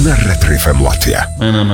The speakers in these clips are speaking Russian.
на Ретро-ФМ Латвия.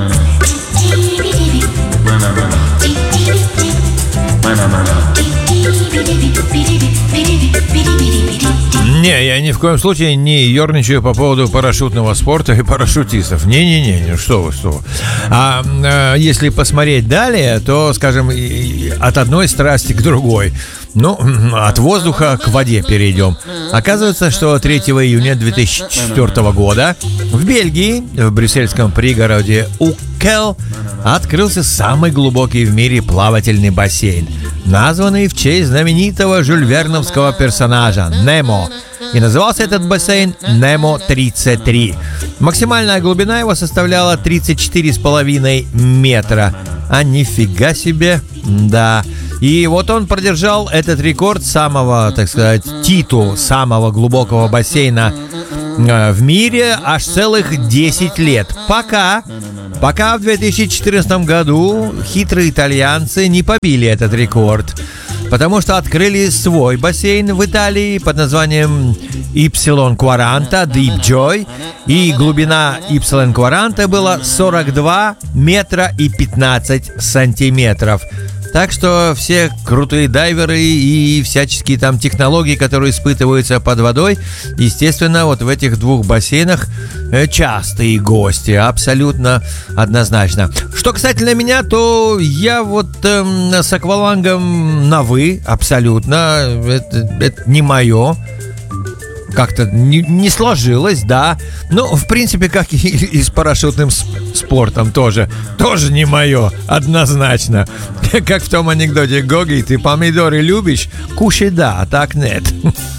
Не, я ни в коем случае не ерничаю по поводу парашютного спорта и парашютистов. Не, что вы. Если посмотреть далее, то, скажем, от одной страсти к другой. От воздуха к воде перейдем. Оказывается, что 3 июня 2004 года в Бельгии, в брюссельском пригороде Укел, открылся самый глубокий в мире плавательный бассейн, названный в честь знаменитого жюльверновского персонажа Немо. И назывался этот бассейн Немо-33. Максимальная глубина его составляла 34,5 метра. А нифига себе, да. И вот он продержал этот рекорд самого, так сказать, титул самого глубокого бассейна в мире аж целых 10 лет. Пока в 2014 году хитрые итальянцы не побили этот рекорд, потому что открыли свой бассейн в Италии под названием Y40 Deep Joy, и глубина Y40 была 42 метра и 15 сантиметров. Так что все крутые дайверы и всяческие там технологии, которые испытываются под водой, естественно, вот в этих двух бассейнах частые гости, абсолютно однозначно. Что касательно меня, то я вот с аквалангом на «вы», абсолютно, это не мое. Как-то не сложилось, да. В принципе, как и с парашютным спортом тоже не мое, однозначно. Как в том анекдоте: Гоги, ты помидоры любишь? Кушай, да, а так нет.